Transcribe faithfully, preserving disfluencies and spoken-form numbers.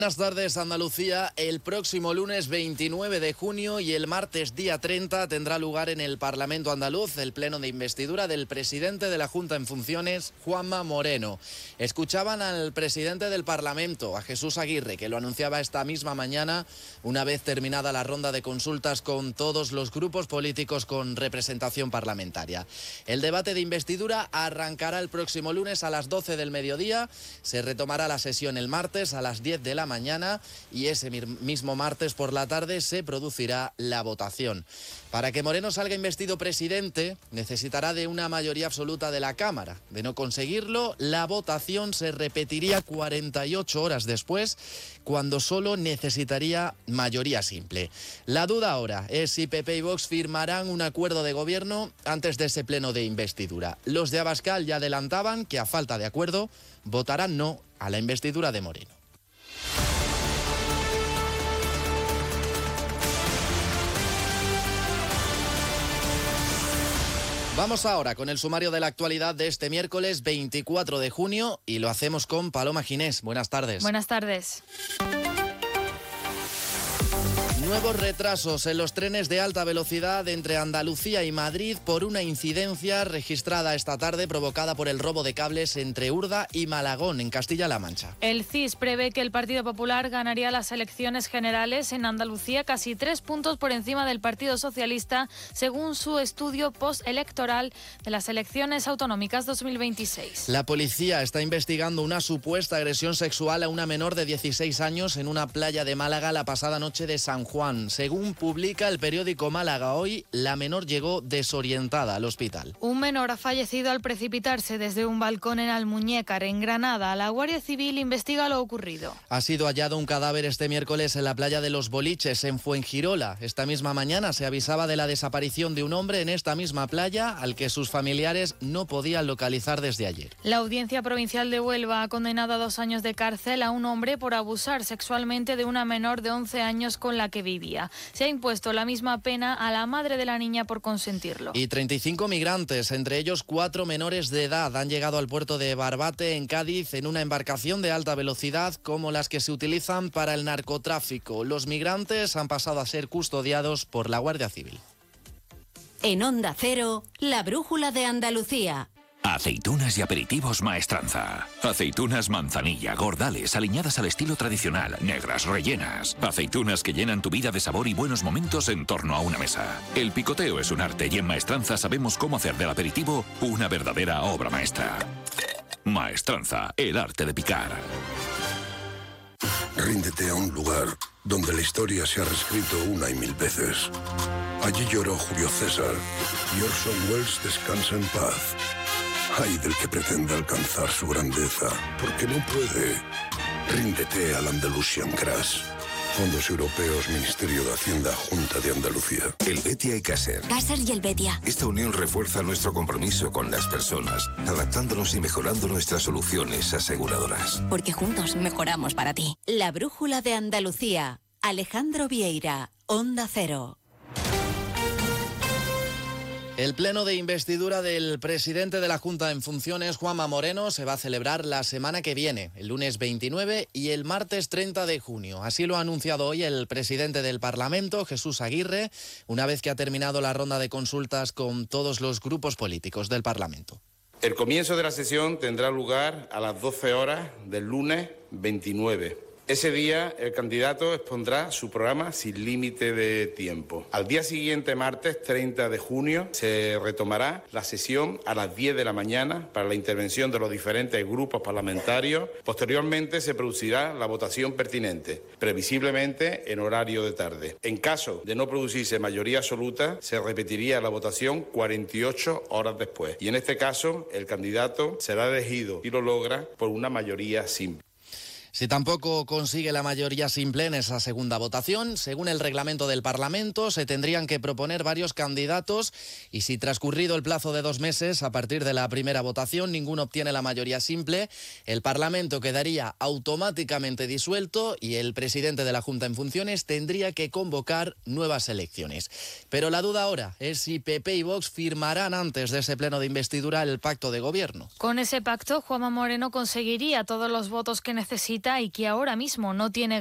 Buenas tardes, Andalucía. El próximo lunes veintinueve de junio y el martes día treinta tendrá lugar en el Parlamento andaluz el pleno de investidura del presidente de la Junta en funciones, Juanma Moreno. Escuchaban al presidente del Parlamento, a Jesús Aguirre, que lo anunciaba esta misma mañana, una vez terminada la ronda de consultas con todos los grupos políticos con representación parlamentaria. El debate de investidura arrancará el próximo lunes a las doce del mediodía, se retomará la sesión el martes a las diez de la mañana y ese mismo martes por la tarde se producirá la votación. Para que Moreno salga investido presidente, necesitará de una mayoría absoluta de la Cámara. De no conseguirlo, la votación se repetiría cuarenta y ocho horas después, cuando solo necesitaría mayoría simple. La duda ahora es si P P y Vox firmarán un acuerdo de gobierno antes de ese pleno de investidura. Los de Abascal ya adelantaban que, a falta de acuerdo, votarán no a la investidura de Moreno. Vamos ahora con el sumario de la actualidad de este miércoles veinticuatro de junio y lo hacemos con Paloma Ginés. Buenas tardes. Buenas tardes. Nuevos retrasos en los trenes de alta velocidad entre Andalucía y Madrid por una incidencia registrada esta tarde provocada por el robo de cables entre Urda y Malagón, en Castilla-La Mancha. El C I S prevé que el Partido Popular ganaría las elecciones generales en Andalucía casi tres puntos por encima del Partido Socialista, según su estudio postelectoral de las elecciones autonómicas dos mil veintiséis. La policía está investigando una supuesta agresión sexual a una menor de dieciséis años en una playa de Málaga la pasada noche de San Juan. Según publica el periódico Málaga Hoy, la menor llegó desorientada al hospital. Un menor ha fallecido al precipitarse desde un balcón en Almuñécar, en Granada. La Guardia Civil investiga lo ocurrido. Ha sido hallado un cadáver este miércoles en la playa de Los Boliches, en Fuengirola. Esta misma mañana se avisaba de la desaparición de un hombre en esta misma playa, al que sus familiares no podían localizar desde ayer. La Audiencia Provincial de Huelva ha condenado a dos años de cárcel a un hombre por abusar sexualmente de una menor de once años con la que vivía. Se ha impuesto la misma pena a la madre de la niña por consentirlo. Y treinta y cinco migrantes, entre ellos cuatro menores de edad, han llegado al puerto de Barbate, en Cádiz, en una embarcación de alta velocidad como las que se utilizan para el narcotráfico. Los migrantes han pasado a ser custodiados por la Guardia Civil. En Onda Cero, la brújula de Andalucía. Aceitunas y aperitivos Maestranza. Aceitunas manzanilla, gordales, aliñadas al estilo tradicional, negras, rellenas. Aceitunas que llenan tu vida de sabor y buenos momentos en torno a una mesa. El picoteo es un arte y en Maestranza sabemos cómo hacer del aperitivo una verdadera obra maestra. Maestranza, el arte de picar. Ríndete a un lugar donde la historia se ha reescrito una y mil veces. Allí lloró Julio César y Orson Welles descansa en paz. Ay del que pretenda alcanzar su grandeza, porque no puede. Ríndete al Andalusian Crash. Fondos Europeos, Ministerio de Hacienda, Junta de Andalucía. El Betia y Caser. Caser y el Betia. Esta unión refuerza nuestro compromiso con las personas, adaptándonos y mejorando nuestras soluciones aseguradoras. Porque juntos mejoramos para ti. La brújula de Andalucía. Alejandro Vieira, Onda Cero. El pleno de investidura del presidente de la Junta en funciones, Juanma Moreno, se va a celebrar la semana que viene, el lunes veintinueve y el martes treinta de junio. Así lo ha anunciado hoy el presidente del Parlamento, Jesús Aguirre, una vez que ha terminado la ronda de consultas con todos los grupos políticos del Parlamento. El comienzo de la sesión tendrá lugar a las doce horas del lunes veintinueve. Ese día el candidato expondrá su programa sin límite de tiempo. Al día siguiente, martes treinta de junio, se retomará la sesión a las diez de la mañana para la intervención de los diferentes grupos parlamentarios. Posteriormente se producirá la votación pertinente, previsiblemente en horario de tarde. En caso de no producirse mayoría absoluta, se repetiría la votación cuarenta y ocho horas después. Y en este caso, el candidato será elegido y lo logra por una mayoría simple. Si tampoco consigue la mayoría simple en esa segunda votación, según el reglamento del Parlamento, se tendrían que proponer varios candidatos y si transcurrido el plazo de dos meses a partir de la primera votación ninguno obtiene la mayoría simple, el Parlamento quedaría automáticamente disuelto y el presidente de la Junta en funciones tendría que convocar nuevas elecciones. Pero la duda ahora es si P P y Vox firmarán antes de ese pleno de investidura el pacto de gobierno. Con ese pacto, Juanma Moreno conseguiría todos los votos que necesita necesita y que ahora mismo no tiene